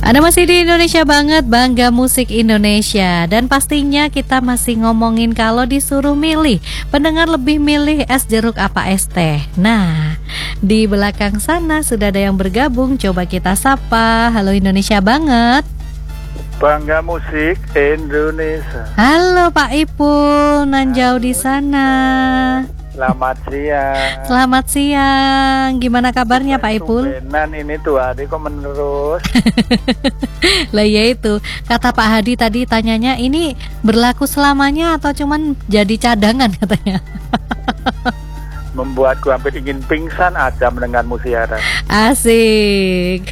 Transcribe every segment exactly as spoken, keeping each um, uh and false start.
Anda masih di Indonesia Banget, Bangga Musik Indonesia. Dan pastinya kita masih ngomongin kalau disuruh milih, pendengar lebih milih es jeruk apa es teh. Nah, di belakang sana sudah ada yang bergabung. Coba kita sapa. Halo Indonesia Banget, Bangga Musik Indonesia. Halo Pak Ipul, nan jauh di sana. Selamat siang. Selamat siang. Gimana kabarnya Pak Ipul? Tumbenan ini tuh Hadi kok menerus. Lah ya itu, kata Pak Hadi tadi tanyanya ini berlaku selamanya atau cuman jadi cadangan katanya. Membuatku hampir ingin pingsan aja mendengarmu siaran. Asik.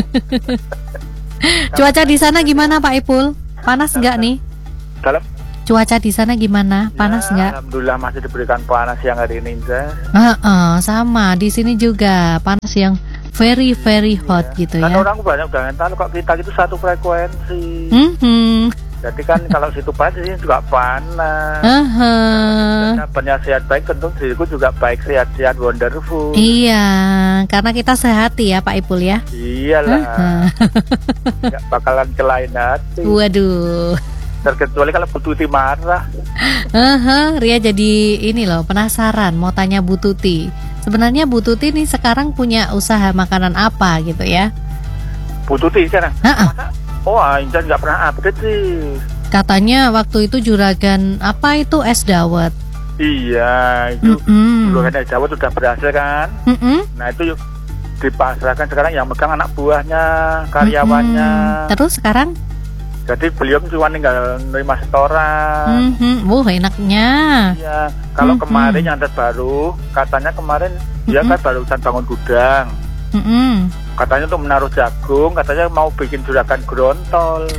Cuaca di sana gimana Pak Ipul? Panas nggak nih? Dalam Cuaca di sana gimana? Panas nggak? ya, Alhamdulillah masih diberikan panas yang hari ini, Zah. Uh-uh, sama di sini juga panas yang very very hot Iya. gitu Kan ya. orang banyak udah tahu kok kita itu satu frekuensi. Mhm. Jadi kan kalau situ panas sini juga panas. Uh-huh. Kabarnya sehat baik, tentu diriku juga baik, sehat-sehat, wonderful. Iya, karena kita sehati ya Pak Ipul ya. Iyalah. Uh-huh. Gak bakalan kelain hati. Waduh. Terkecuali kalau Bu Tuti marah. Uh-huh. Ria jadi ini loh penasaran mau tanya Bu Tuti. Sebenarnya Bu Tuti nih sekarang punya usaha makanan apa gitu ya? Bu Tuti sekarang? Uh-uh. Oh, Intan nggak pernah update sih. Katanya waktu itu juragan apa itu es dawet. Iya, itu Mm-mm. juragan es dawet sudah berhasil kan. Mm-mm. Nah itu yuk dipasarkan sekarang yang megang anak buahnya, karyawannya. Mm-mm. Terus sekarang? Jadi beliau cuma tinggal nerima setoran. Mm-hmm. Wuh enaknya. Iya, kalau Mm-mm. kemarin yang terbaru, katanya kemarin dia Mm-mm. kan barusan bangun gudang. Mm-mm. Katanya untuk menaruh jagung, katanya mau bikin juragan grontol.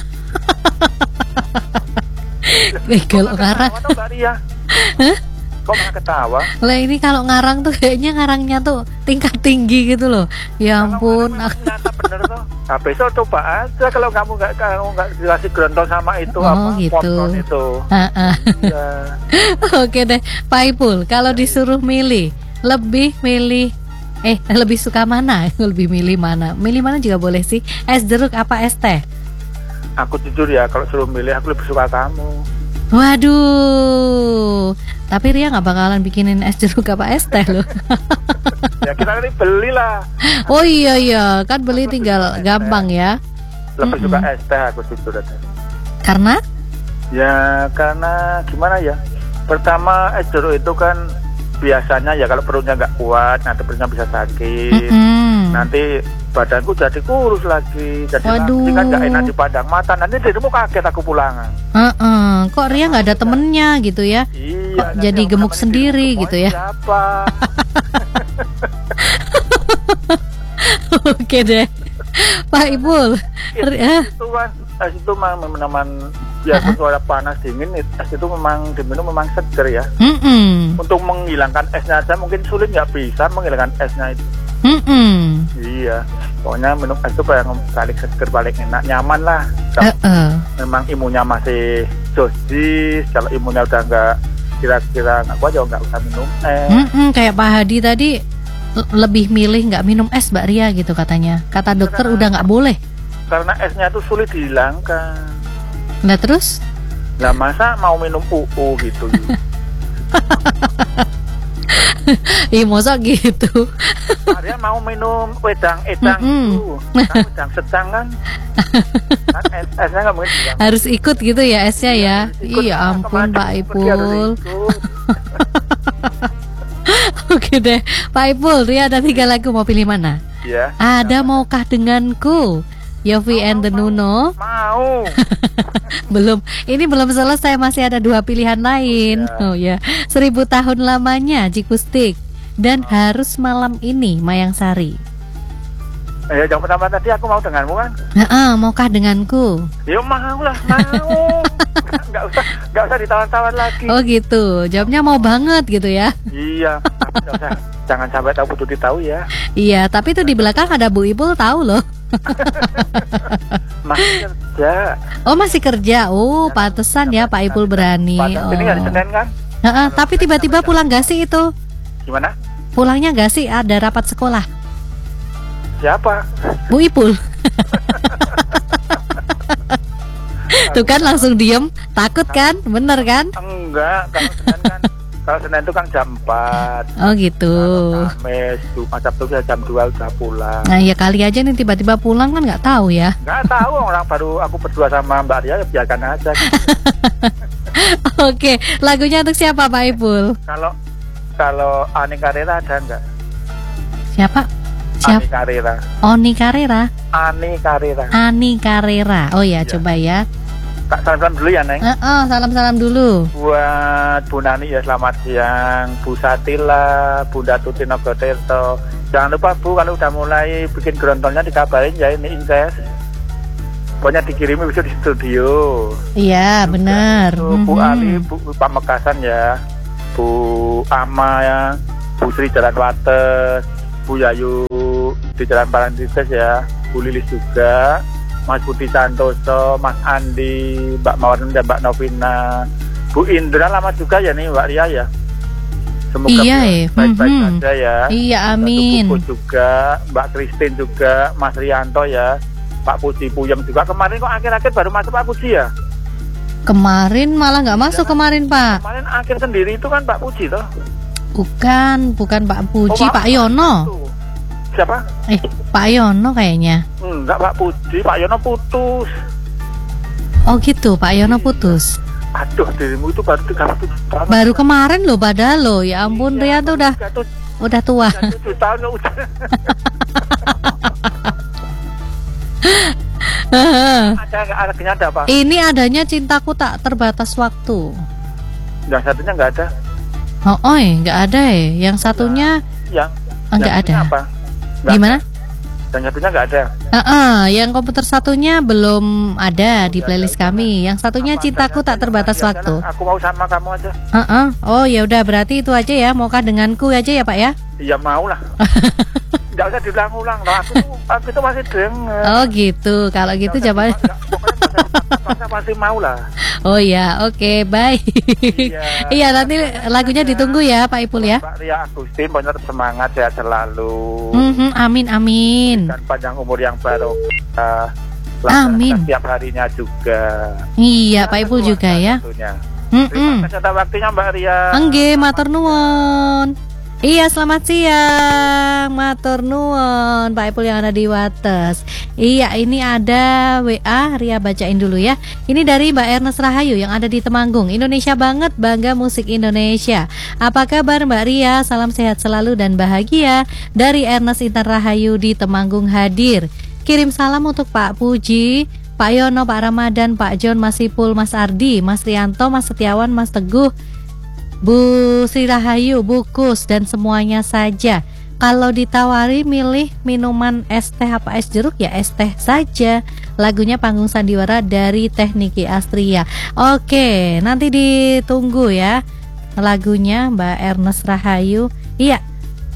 Eh kalau ngarang, Kok Mbak Ria? Hah? Kok malah ketawa? lah ini kalau ngarang tuh kayaknya ngarangnya tuh tingkat tinggi gitu loh. Ya ampun. Kalau ternyata bener tuh. Nah, besok coba aja kalau kamu nggak kamu nggak dikasih grontol sama itu Oh, apa gitu. popcorn itu. Ah-ah. Iya. Oke deh, Pak Ipul, kalau disuruh milih, lebih milih eh lebih suka mana? Lebih milih mana? Milih mana juga boleh sih. Es jeruk apa es teh? Aku jujur ya, kalau suruh milih aku lebih suka kamu. Waduh. Tapi Ria nggak bakalan bikinin es jeruk apa es teh loh. Ya kita nanti belilah. Oh iya iya, kan beli tinggal gampang ya. Lebih Mm-mm. suka es teh aku jujur aja. Karena? Ya karena gimana ya? Pertama es jeruk itu kan biasanya ya kalau perutnya nggak kuat, nanti perutnya bisa sakit. Mm-mm. Nanti badanku jadi kurus lagi, jadi Waduh. nanti kan nggak enak dipandang mata. Nanti dirimu kaget aku pulang. Uh-uh. Kok Ria nggak ada temennya gitu ya? Iya. Kok nanti jadi yang gemuk menemani sendiri dirimu gitu semua ya? Siapa? Oke deh, Pak Ipul. Itu, Ah. itu kan es itu memang meneman ya Uh-uh. suara panas dingin. Es itu memang diminum memang seger ya. Mm-mm. Untuk menghilangkan esnya aja mungkin sulit, nggak bisa menghilangkan esnya itu. Mm-mm. Iya, pokoknya minum es itu kayak balik seger, balik enak, nyaman lah. Kalau Uh-uh. memang imunnya masih dosis, kalau imunnya udah nggak kira-kira nggak kuat ya nggak usah minum es. Mm-mm. Kayak Pak Hadi tadi l- lebih milih nggak minum es Mbak Ria gitu katanya. Kata dokter udah nggak boleh. Karena esnya itu sulit dihilangkan. Nah terus? Lah masa mau minum U U gitu? Ih masa gitu. Maria mau minum wedang edang Mm-mm. itu, kan wedang sedang kan? Kan es, esnya nggak mungkin hilang. Harus ikut gitu ya esnya ya. Ikut, Iya ampun kemana Pak pergi Ipul. harus ikut. Oke deh, Pak Ipul, Ria ada tiga lagu mau pilih mana? Ya. Ada Maukah Denganku, Yofi and the Nuno. Mau. Belum, ini belum selesai, masih ada dua pilihan lain. Oh ya, Seribu Tahun Lamanya, Jikustik, dan Harus Malam Ini, Mayang Sari. Eh, yang pertama tadi aku mau denganmu kan? Nah, Maukah Denganku? Ya mau lah, mau. Nggak usah, nggak usah ditawan-tawan lagi. Oh gitu, jawabnya mau banget gitu ya? Iya, tapi nggak usah, jangan sampai tahu Bu Tuti tahu ya. Iya, tapi itu di belakang ada Bu Ipul tahu loh. Masih kerja. Oh masih kerja, oh pantesan ya Pak Ipul berani. Padahal Oh. ini hari Senin kan? Heeh, tapi tiba-tiba pulang gak sih itu? Gimana? Pulangnya gak sih ada rapat sekolah? Siapa? Bu Ipul. Tuh kan langsung diem, takut kan? Bener kan? Enggak, kalau Senin kan kalau Senin itu kan jam empat. Oh gitu. Kalau Kamis, Jumat, Sabtu ya jam dua udah pulang. Nah ya kali aja nih tiba-tiba pulang kan nggak tahu ya. Nggak tahu, orang baru aku berdua sama Mbak Ria, ya biarkan aja. Oke, lagunya untuk siapa Pak Ipul? Kalau kalau Ani Carrera ada nggak? Siapa? Ani Siapa? Carrera. Oni Carrera. Ani Carrera. Ani Carrera. Oh ya, Iya. coba ya. Kak salam dulu ya Neng. Eh, oh, salam-salam dulu. Buat Bu Nani ya selamat siang. Bu Satila, Bunda Tuti Nogotirto. Jangan lupa Bu kalau udah mulai bikin gerontolnya dikabarin ya ini Inces. Pokoknya dikirimi besok di studio. Iya, benar. Itu Bu Mhm. Ali, Bu Pamekasan ya. Bu Ama ya. Bu Sri Jalan Wates. Bu Yayu di Jalan Parantites ya. Bu Lilis juga. Mas Budi Santoso, Mas Andi, Mbak Mawar dan Mbak Novina, Bu Indra lama juga ya nih Mbak Ria ya. Semoga Iya, beliau eh. baik-baik Mhm. saja ya. Iya, Mbak amin. Tubuko juga, Mbak Christine juga, Mas Rianto ya, Pak Puji Puyem juga. Kemarin kok akhir-akhir baru masuk Pak Puji ya? Kemarin malah nggak masuk kemarin Pak. Kemarin akhir sendiri itu kan Pak Puji toh? Bukan, bukan Pak Puji, Oh, Pak Yono. Itu. Siapa? Eh, Pak Yono kayaknya. Enggak Pak Puji, Pak Yono putus. Oh gitu, Pak Yono putus. Aduh, dirimu itu baru tiga puluh tujuh tahun. Baru kemarin loh padahal loh. Ya ampun, Iya, Ria tuh udah tiga tuh- udah tua. tiga tujuh tahun ya udah. Ada ada ada ada apa? Ini adanya cintaku tak terbatas waktu. Yang satunya nggak ada. Oh, oh nggak ada ya. Yang satunya Yang oh, nggak yang satunya ada. Apa? Nggak Gimana? ada. Yang satunya nggak ada. Heeh, yang komputer satunya belum ada di playlist kami. Yang satunya Apa, cintaku saya- tak terbatas saya- waktu. Aku mau sama kamu aja. Heeh. Oh ya udah berarti itu aja ya. Maukah denganku aja ya Pak ya? Iya mau lah. Nggak usah diulang-ulang loh. Aku aku itu masih denger. Oh gitu. Kalau gitu Nggak usah jawabannya. di- nggak- pokoknya nggak usah- pasti mau lah. Oh ya, oke, baik. Iya. Iya, nanti lagunya ditunggu ya Pak Ipul ya. Pak Ria Agustin, pokoknya tetap semangat sehat selalu. Mhm, amin amin. Dan panjang umur yang baru. Uh, Amin. Setiap harinya juga. Iya, Pak Ipul juga ya. Tentunya. Mm-mm. Terima kasih atas waktunya Mbak Ria. Engge, matur nuwun. Iya, selamat siang, matur nuwun Pak Ipul yang ada di Wates. Iya, ini ada W A, Ria bacain dulu ya. Ini dari Mbak Ernest Rahayu yang ada di Temanggung. Indonesia banget, bangga musik Indonesia. Apa kabar Mbak Ria? Salam sehat selalu dan bahagia. Dari Ernest Intan Rahayu di Temanggung hadir. Kirim salam untuk Pak Puji, Pak Yono, Pak Ramadan, Pak John, Mas Ipul, Mas Ardi, Mas Rianto, Mas Setiawan, Mas Teguh, Bu Sri Rahayu, Bu Kus, dan semuanya saja. Kalau ditawari milih minuman es teh apa es jeruk ya es teh saja. Lagunya Panggung Sandiwara dari Tekniki Astria. Oke, nanti ditunggu ya lagunya Mbak Ernest Rahayu. Iya,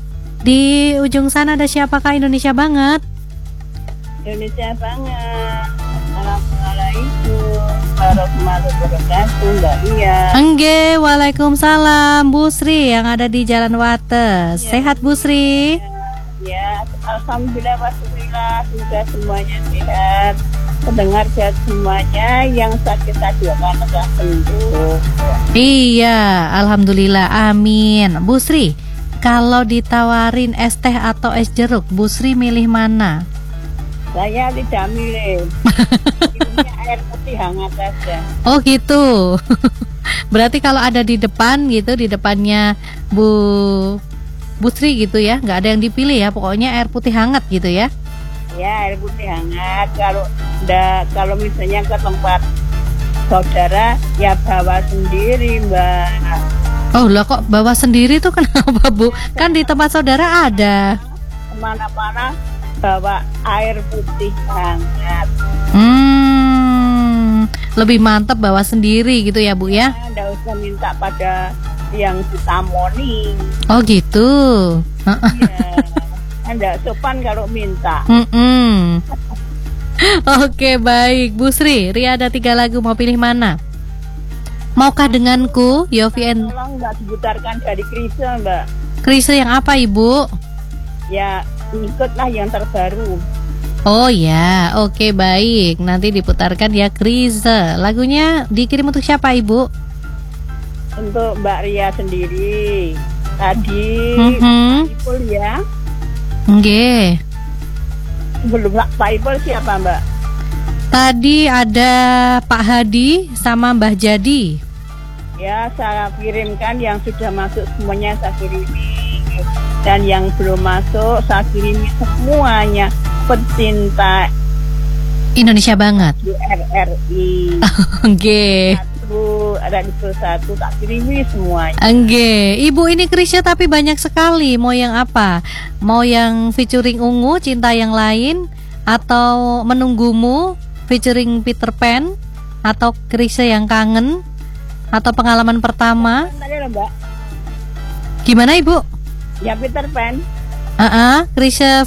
di ujung sana ada siapakah? Indonesia banget. Indonesia banget. Assalamualaikum warahmatullahi wabarakatuh, Mbak Ria. Engge, waalaikumsalam Bu Sri yang ada di Jalan Wates. Ya. Sehat Bu Sri? Ya, alhamdulillah wasyukurillah, semoga semuanya sehat. Pendengar sehat semuanya, yang sakit tadi akan sudah sembuh. Iya, alhamdulillah, amin. Bu Sri, kalau ditawarin es teh atau es jeruk, Bu Sri milih mana? Saya tidak milih. Ini air putih hangat saja. Oh gitu. Berarti kalau ada di depan gitu, di depannya Bu Bu Sri gitu ya, nggak ada yang dipilih ya, pokoknya air putih hangat gitu ya. Ya, air putih hangat. Kalau da, kalau misalnya ke tempat saudara, ya bawa sendiri, Mbak. Oh lah kok bawa sendiri tuh kenapa Bu? Kan di tempat saudara ada. Kemana-mana bawa air putih hangat. Hmm, lebih mantap bawa sendiri gitu ya Bu ya? Nggak usah minta pada yang ditamoni. Oh gitu. Iya. Nggak sopan kalau minta. Mm-mm. Oke baik Bu Sri, Ria ada tiga lagu, mau pilih mana? Maukah denganku, Yofi and Tolong nggak diputarkan dari Krisya, Mbak. Krisya yang apa Ibu? Ya ikutlah yang terbaru. Oh ya, oke baik. Nanti diputarkan ya Krisye. Lagunya dikirim untuk siapa Ibu? Untuk Mbak Ria sendiri. Tadi Mhm. Pak Ipul ya. Nggih. Belum Pak Ipul siapa Mbak? Tadi ada Pak Hadi sama Mbah Jadi. Ya, saya kirimkan yang sudah masuk semuanya saya kirimi. Dan yang belum masuk saya kirimi semuanya. Pecinta Indonesia banget. R R I. Nggih. Satu, ada di satu tak kirimi semuanya. Nggih. Ibu ini Krisye tapi banyak sekali. Mau yang apa? Mau yang featuring Ungu, Cinta Yang Lain, atau Menunggumu featuring Peter Pan, atau Krisye Yang Kangen, atau Pengalaman Pertama? Tadi loh, Mbak. Gimana Ibu? Ya Peter Pan. Ah, uh-uh, Krisye